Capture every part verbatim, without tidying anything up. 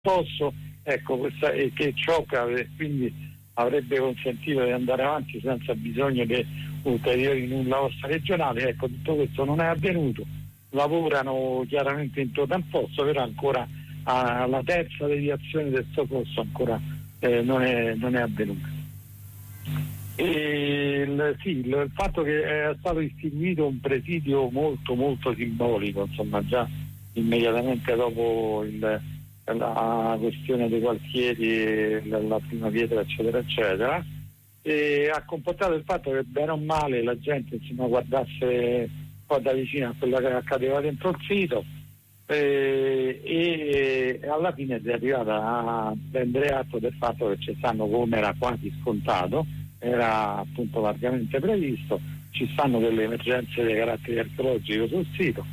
posso, ecco, questa, e che ciò che quindi avrebbe consentito di andare avanti senza bisogno di ulteriori nulla osta regionali. Ecco, tutto questo non è avvenuto. Lavorano chiaramente intorno al posto, però ancora alla terza deviazione del suo posto ancora eh, non, è, non è avvenuta. E il, sì, il, il fatto che è stato istituito un presidio molto molto simbolico, insomma, già immediatamente dopo il, la questione dei quartieri, la, la prima pietra, eccetera eccetera, e ha comportato il fatto che bene o male la gente, insomma, guardasse un po' da vicino a quello che accadeva dentro il sito, eh, e alla fine si è arrivata a prendere atto del fatto che ci stanno, come era quasi scontato, era appunto largamente previsto, ci stanno delle emergenze di carattere archeologico sul sito,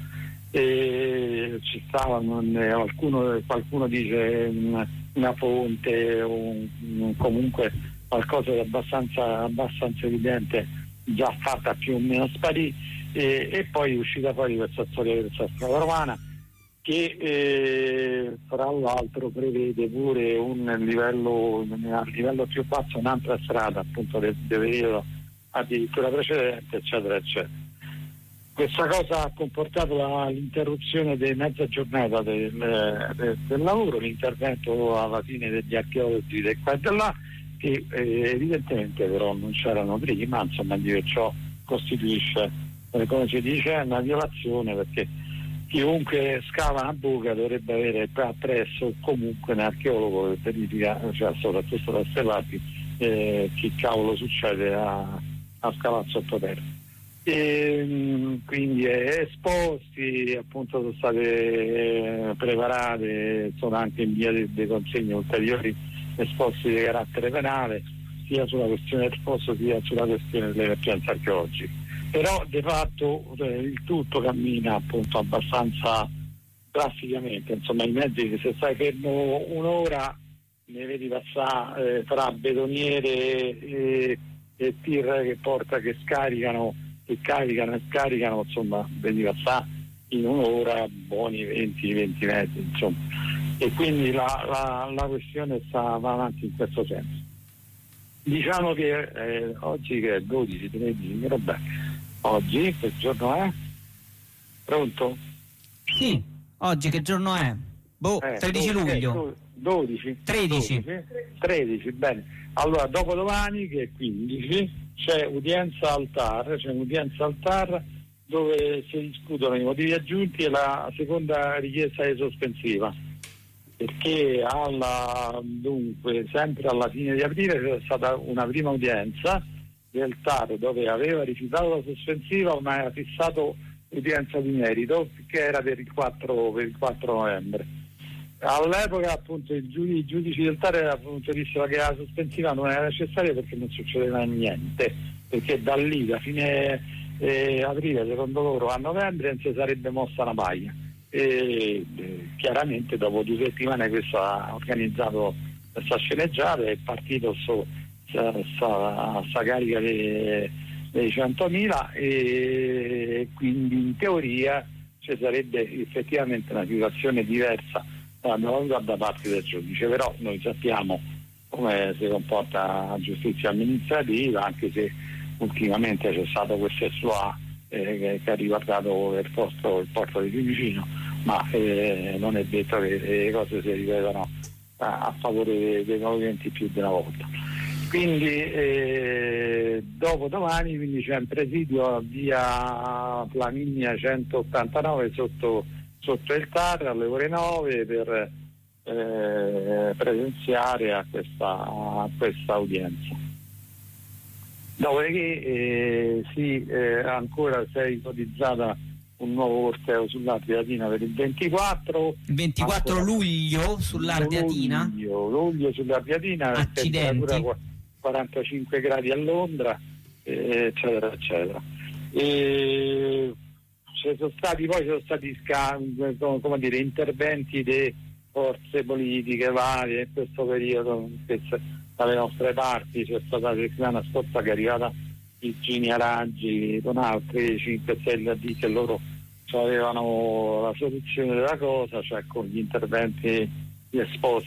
e ci stavano, qualcuno, qualcuno dice una, una fonte o un, comunque qualcosa di abbastanza, abbastanza evidente già fatta più o meno sparì, e, e poi è uscita poi questa storia della strada romana che eh, fra l'altro prevede pure un livello, a livello più basso, un'altra strada appunto del, del periodo addirittura precedente, eccetera eccetera. Questa cosa ha comportato la, l'interruzione di mezza giornata del, del, del lavoro, l'intervento alla fine degli archeologi del qua e di là, che eh, evidentemente però non c'erano prima, insomma, di ciò costituisce, eh, come si dice, una violazione, perché chiunque scava una buca dovrebbe avere appresso comunque un archeologo che verifica, cioè soprattutto da queste parti, eh, che cavolo succede a, a scavare sottoterra. E, quindi eh, esposti, appunto, sono state eh, preparate, sono anche in via di, di consegna ulteriori esposti di carattere penale, sia sulla questione del posto sia sulla questione delle emergenze archeologiche. Però di fatto eh, il tutto cammina appunto abbastanza drasticamente, insomma, i mezzi, che se stai fermo un'ora ne vedi passare eh, tra betoniere e, e tir che porta, che scaricano, che caricano e scaricano, insomma, vedi passare in un'ora buoni venti venti metri, insomma, e quindi la, la, la questione sta, va avanti in questo senso. Diciamo che eh, oggi che è dodici tredici, vabbè, oggi che giorno è? Pronto? Sì, oggi che giorno è? Boh, eh, tredici luglio. dodici? tredici. tredici, bene. Allora, dopodomani, che è quindici, c'è udienza al T A R, c'è un'udienza al T A R dove si discutono i motivi aggiunti e la seconda richiesta di sospensiva, perché alla, dunque, sempre alla fine di aprile c'è stata una prima udienza del T A R dove aveva rifiutato la sospensiva, ma aveva fissato l'udienza di merito che era per il quattro, per il quattro novembre. All'epoca appunto i giudici, i giudici del T A R appunto dissero che la sospensiva non era necessaria perché non succedeva niente, perché da lì, da fine eh, aprile, secondo loro, a novembre non si sarebbe mossa una paglia. E eh, chiaramente dopo due settimane questo ha organizzato questa sceneggiata e è partito su questa carica dei, dei centomila, e quindi in teoria ci sarebbe effettivamente una situazione diversa da, da parte del giudice, però noi sappiamo come si comporta la giustizia amministrativa, anche se ultimamente c'è stato questo esploit eh, che, che ha riguardato il porto, il porto di Fiumicino, ma eh, non è detto che le cose si ripetano a, a favore dei, dei movimenti più di una volta. Quindi eh, dopo domani quindi c'è un presidio a via Flaminia centottantanove sotto, sotto il T A R alle ore nove per eh, presenziare a questa, a questa udienza. Dopodiché eh, sì, eh, ancora si è ipotizzata un nuovo corteo sull'Ardeatina per il ventiquattro. ventiquattro luglio sull'Ardeatina? Luglio, luglio sull'Ardeatina, temperatura quarantacinque gradi a Londra, eh, eccetera, eccetera. E ci sono stati poi ci sono stati sc- come dire, interventi di forze politiche varie in questo periodo dalle nostre parti. C'è stata la settimana scorsa che è arrivata Virginia Raggi con altri cinque Stelle a dire che loro avevano la soluzione della cosa, cioè con gli interventi gli esposti